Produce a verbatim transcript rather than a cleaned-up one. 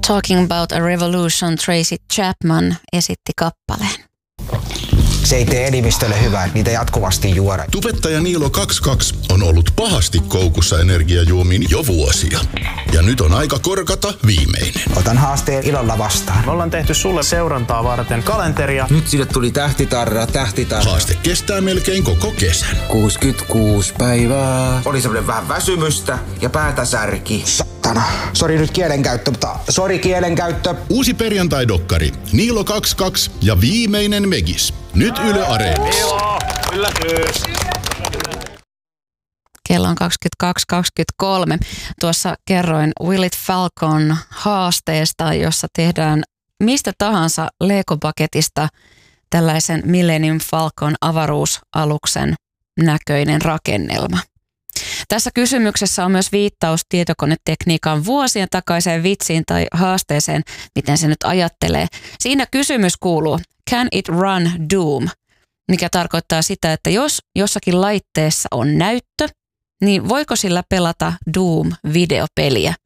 Talking About a Revolution, Tracy Chapman esitti kappaleen. Se ei tee elimistölle hyvää, niitä jatkuvasti juoda. Tubettaja Niilo kaksikymmentäkaksi on ollut pahasti koukussa energiajuomiin jo vuosia. Ja nyt on aika korkata viimeinen. Otan haasteen ilolla vastaan. Me ollaan tehty sulle seurantaa varten kalenteria. Nyt sille tuli tähtitarra, tähtitarra. Haaste kestää melkein koko kesän. kuusikymmentäkuusi päivää. Oli semmoinen vähän väsymystä ja päätä särki. Satana. Sori nyt kielenkäyttö, mutta sori kielenkäyttö. Uusi perjantai-dokkari. Niilo kaksikymmentäkaksi ja viimeinen Megis. Nyt Yle Areenassa. Niilo, yllätys. Kello on kaksikymmentäkaksi kaksikymmentäkolme. Tuossa kerroin Will It Falcon haasteesta, jossa tehdään mistä tahansa Lego-paketista tällaisen Millennium Falcon avaruusaluksen näköinen rakennelma. Tässä kysymyksessä on myös viittaus tietokonetekniikan vuosien takaiseen vitsiin tai haasteeseen, miten se nyt ajattelee. Siinä kysymys kuuluu, can it run Doom? Mikä tarkoittaa sitä, että jos jossakin laitteessa on näyttö, niin voiko sillä pelata Doom-videopeliä?